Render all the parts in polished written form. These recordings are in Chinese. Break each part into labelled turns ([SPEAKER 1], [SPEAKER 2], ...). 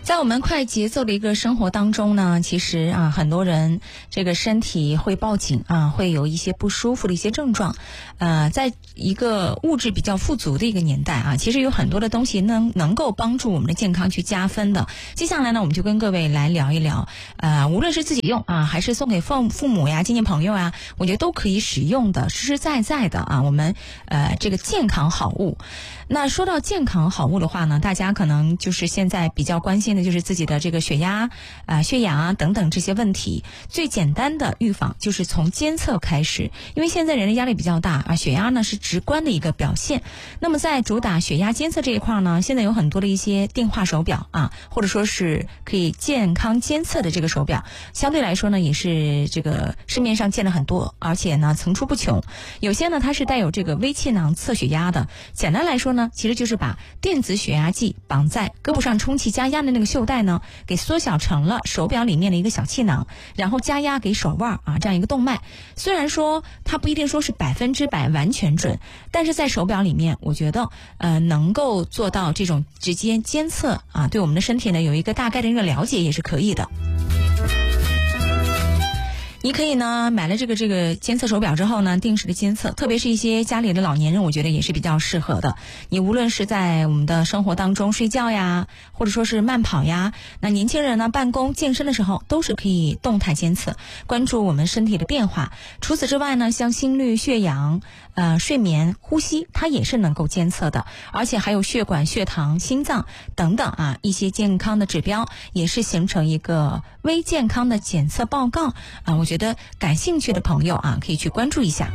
[SPEAKER 1] 在我们快节奏的一个生活当中呢，其实很多人这个身体会报警会有一些不舒服的一些症状。在一个物质比较富足的一个年代其实有很多的东西能够帮助我们的健康去加分的。接下来呢，我们就跟各位来聊一聊，无论是自己用还是送给父母呀、亲戚朋友呀，我觉得都可以使用的，实实在在的我们这个健康好物。那说到健康好物的话呢，大家可能就是现在比较关心的就是自己的这个血压血氧等等这些问题。最简单的预防就是从监测开始，因为现在人的压力比较大血压呢是直观的一个表现。那么在主打血压监测这一块呢，现在有很多的一些电话手表或者说是可以健康监测的这个手表，相对来说呢也是这个市面上见了很多，而且呢层出不穷。有些呢它是带有这个微气囊测血压的，简单来说呢其实就是把电子血压计绑在胳膊上充气加压的那个袖带呢给缩小成了手表里面的一个小气囊，然后加压给手腕这样一个动脉。虽然说它不一定说是100%完全准，但是在手表里面我觉得能够做到这种直接监测对我们的身体呢有一个大概的一个了解也是可以的。你可以呢买了这个监测手表之后呢定时的监测，特别是一些家里的老年人，我觉得也是比较适合的。你无论是在我们的生活当中睡觉呀，或者说是慢跑呀，那年轻人呢办公健身的时候都是可以动态监测，关注我们身体的变化。除此之外呢，像心率、血氧、睡眠、呼吸，它也是能够监测的，而且还有血管、血糖、心脏等等一些健康的指标，也是形成一个微健康的检测报告我觉得感兴趣的朋友可以去关注一下。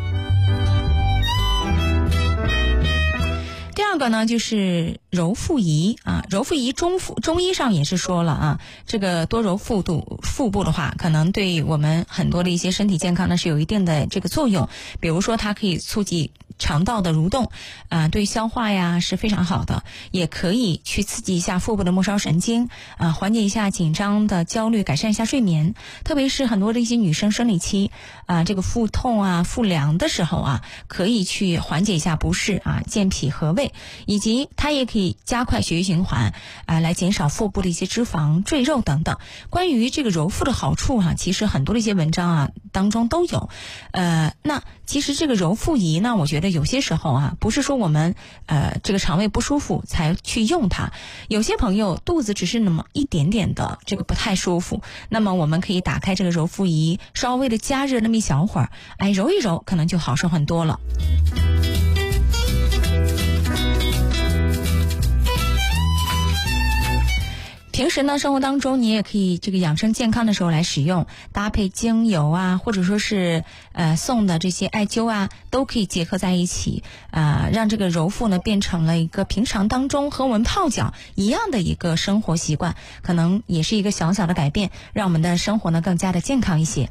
[SPEAKER 1] 第二个呢就是揉腹仪揉腹仪中医上也是说了这个多揉腹部的话，可能对我们很多的一些身体健康呢是有一定的这个作用。比如说它可以促进肠道的蠕动对消化呀是非常好的，也可以去刺激一下腹部的末梢神经缓解一下紧张的焦虑，改善一下睡眠。特别是很多的一些女生生理期这个腹痛腹凉的时候可以去缓解一下不适健脾和胃，以及它也可以加快血液循环来减少腹部的一些脂肪赘肉等等。关于这个揉腹的好处其实很多的一些文章当中都有那其实这个揉腹仪呢，我觉得有些时候不是说我们这个肠胃不舒服才去用它，有些朋友肚子只是那么一点点的这个不太舒服，那么我们可以打开这个揉腹仪，稍微的加热那么一小会儿揉一揉，可能就好受很多了。平时呢，生活当中你也可以这个养生健康的时候来使用，搭配精油或者说是送的这些艾灸都可以结合在一起让这个揉腹呢变成了一个平常当中和我们泡脚一样的一个生活习惯，可能也是一个小小的改变，让我们的生活呢更加的健康一些。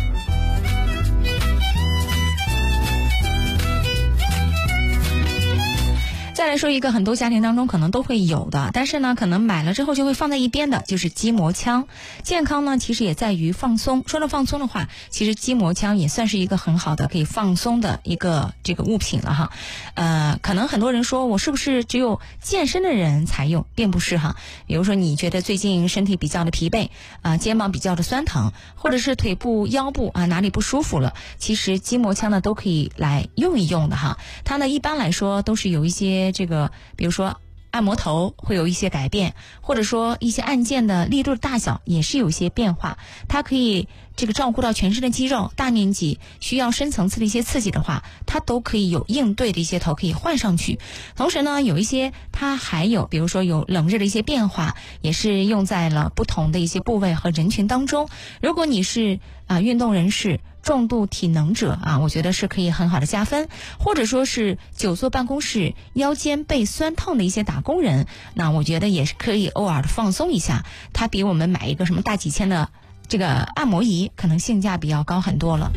[SPEAKER 1] 再来说一个很多家庭当中可能都会有的，但是呢可能买了之后就会放在一边的，就是筋膜枪。健康呢其实也在于放松，说到放松的话，其实筋膜枪也算是一个很好的可以放松的一个这个物品了可能很多人说我是不是只有健身的人才用，并不是比如说你觉得最近身体比较的疲惫肩膀比较的酸疼，或者是腿部腰部哪里不舒服了，其实筋膜枪呢都可以来用一用的它呢一般来说都是有一些这个比如说按摩头会有一些改变，或者说一些按键的力度的大小也是有一些变化，它可以这个照顾到全身的肌肉，大面积需要深层次的一些刺激的话，它都可以有应对的一些头可以换上去。同时呢有一些它还有比如说有冷热的一些变化，也是用在了不同的一些部位和人群当中。如果你是运动人士、重度体能者我觉得是可以很好的加分，或者说是久坐办公室腰肩背酸痛的一些打工人，那我觉得也是可以偶尔的放松一下，它比我们买一个什么大几千的这个按摩仪可能性价比要高很多了。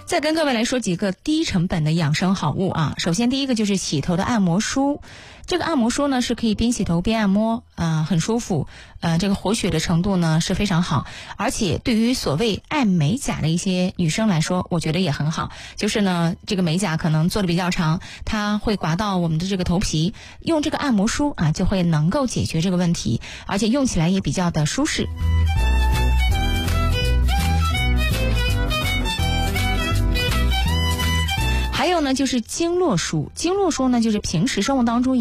[SPEAKER 1] 再跟各位来说几个低成本的养生好物啊。首先第一个就是洗头的按摩梳，这个按摩梳呢是可以边洗头边按摩，很舒服，这个活血的程度呢是非常好，而且对于所谓爱美甲的一些女生来说，我觉得也很好。就是呢，这个美甲可能做的比较长，它会刮到我们的这个头皮，用这个按摩梳啊就会能够解决这个问题，而且用起来也比较的舒适。还有呢，就是经络梳。经络梳呢，就是平时生活当中